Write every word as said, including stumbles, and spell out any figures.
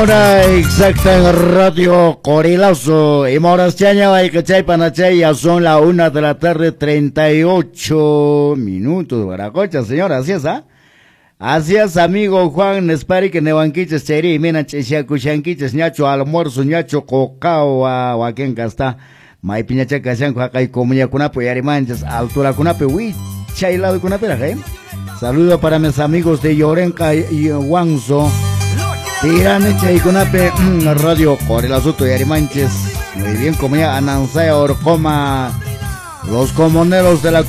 Hora exacta en Radio Corilazo y Moras Chaña y Cachay Panachay, ya son las una de la tarde, treinta y ocho minutos, Baracocha, señora, así es, ¿ah? Así es, amigo Juan Nespari, que nevanquiches cheri, mina cheshakushanquiches, ñacho almuerzo, ñacho cocao, o aquí en Casta, mai piñacha cashan, acá y comuña cunape, yari manchas, altura cunape, uy, chaylado cunape, la gente. Saludo para mis amigos de Llorenca y Huanzo. Tirane Chaycunape, Radio Corilazo y Arimanches. Muy bien, como ya Anansaya Orcoma, los comuneros de la